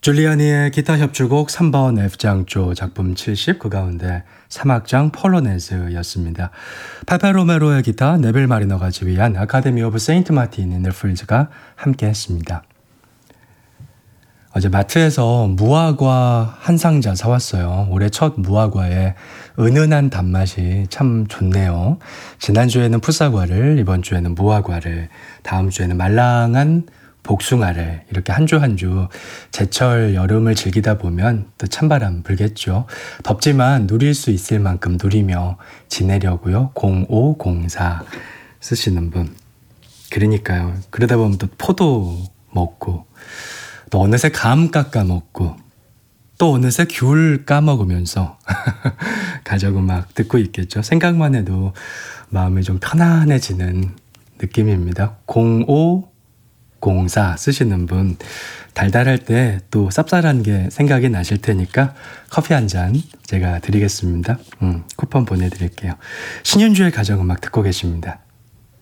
줄리아니의 기타 협주곡 3번 F장조 작품 70, 그 가운데 3악장 폴로네즈였습니다. 파파 로메로의 기타, 네빌 마리너가 지휘한 아카데미 오브 세인트 마틴 인더필즈가 함께 했습니다. 어제 마트에서 무화과 한 상자 사왔어요. 올해 첫 무화과에 은은한 단맛이 참 좋네요. 지난주에는 풋사과를, 이번 주에는 무화과를, 다음 주에는 말랑한 복숭아를, 이렇게 한 주 한 주 제철 여름을 즐기다 보면 또 찬바람 불겠죠. 덥지만 누릴 수 있을 만큼 누리며 지내려고요. 0504 쓰시는 분. 그러니까요. 그러다 보면 또 포도 먹고, 또 어느새 감 깎아 먹고, 또 어느새 귤 까먹으면서 가족음악 듣고 있겠죠. 생각만 해도 마음이 좀 편안해지는 느낌입니다. 0504 쓰시는 분, 달달할 때 또 쌉쌀한 게 생각이 나실 테니까 커피 한 잔 제가 드리겠습니다. 쿠폰 보내드릴게요. 신윤주의 가정음악 듣고 계십니다.